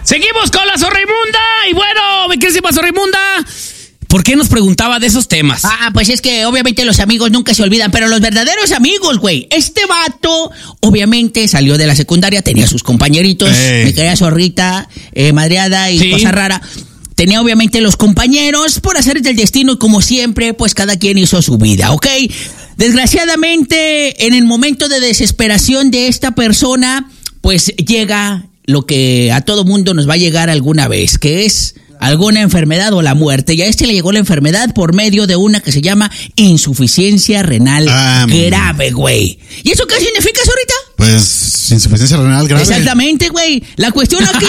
Seguimos con la Zorraimunda. Y bueno, mi querísima Zorraimunda, ¿por qué nos preguntaba de esos temas? Pues es que obviamente los amigos nunca se olvidan, pero los verdaderos amigos, güey. Este vato, obviamente, salió de la secundaria, tenía sus compañeritos, me quería zorrita, madreada y cosa rara. Tenía obviamente los compañeros por hacer del destino y como siempre, pues cada quien hizo su vida, ¿ok? Desgraciadamente, en el momento de desesperación de esta persona, pues llega lo que a todo mundo nos va a llegar alguna vez, que es alguna enfermedad o la muerte. Y a este le llegó la enfermedad por medio de una que se llama insuficiencia renal grave, güey. ¿Y eso qué significa, Zorrita? Pues insuficiencia renal grave. Exactamente, güey. La cuestión aquí...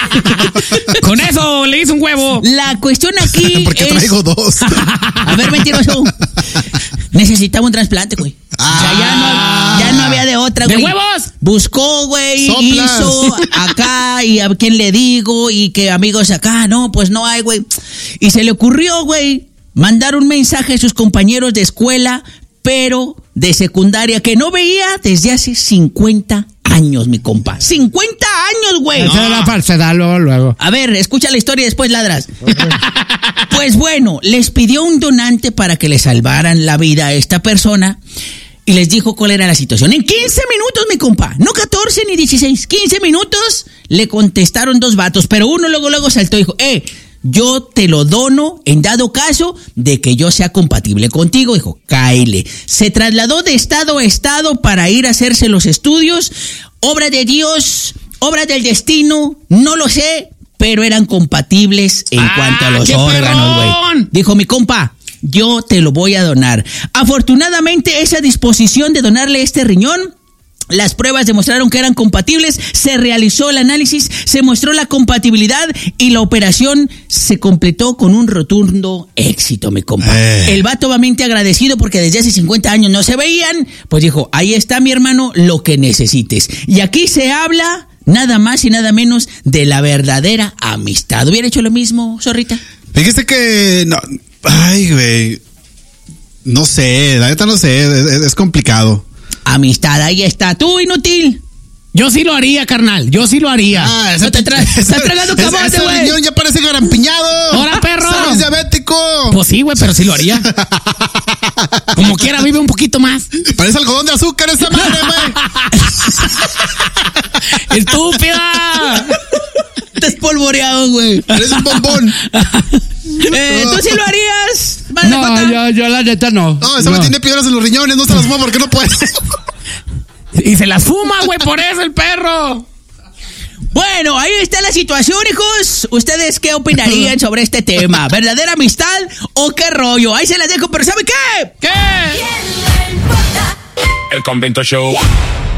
Con eso le hizo un huevo. La cuestión aquí porque traigo dos. A ver, mentiroso. Necesitaba un trasplante, güey. O sea, ya no había de otra, güey. ¡De huevos! Buscó, güey, hizo acá y a quién le digo y que amigos acá, no, pues no hay, güey. Y se le ocurrió, güey, mandar un mensaje a sus compañeros de escuela, pero de secundaria, que no veía desde hace 50 años, mi compa. 50 años, güey. Esa era falsedad, luego. A ver, escucha la historia y después ladras. Pues bueno, les pidió un donante para que le salvaran la vida a esta persona y les dijo cuál era la situación. En 15 minutos, mi compa, no 14 ni 16, 15 minutos le contestaron dos vatos, pero uno luego saltó y dijo, yo te lo dono en dado caso de que yo sea compatible contigo. Dijo, cáele. Se trasladó de estado a estado para ir a hacerse los estudios. Obra de Dios, obra del destino, no lo sé, pero eran compatibles en cuanto a los órganos, güey. Dijo, mi compa, yo te lo voy a donar. Afortunadamente, esa disposición de donarle este riñón, las pruebas demostraron que eran compatibles, se realizó el análisis, se mostró la compatibilidad y la operación se completó con un rotundo éxito, mi compa. El vato obviamente agradecido porque desde hace 50 años no se veían, pues dijo, ahí está mi hermano, lo que necesites. Y aquí se habla nada más y nada menos de la verdadera amistad. ¿Hubiera hecho lo mismo, Zorrita? Fíjate que no, ay, güey, no sé, la neta no sé, es complicado. Amistad, ahí está. ¿Tú, inútil? Yo sí lo haría, carnal. Yo sí lo haría. No te estás tragando camote, güey. Ese riñón ya parece garampiñado. ¡Ahora, perro! ¡Eres diabético! Pues sí, güey, pero sí lo haría. Como quiera, vive un poquito más. Parece algodón de azúcar esa madre, güey. ¡Estúpida! Estás polvoreado, güey. Eres un bombón. ¿Tú sí lo harías? No, yo la neta no. No, esa me tiene piedras en los riñones, no se las fuma porque no puede. Y se las fuma, güey, por eso el perro. Bueno, ahí está la situación, hijos. ¿Ustedes qué opinarían sobre este tema? ¿Verdadera amistad o qué rollo? Ahí se las dejo, pero ¿sabe qué? ¿Qué? El Convento Show.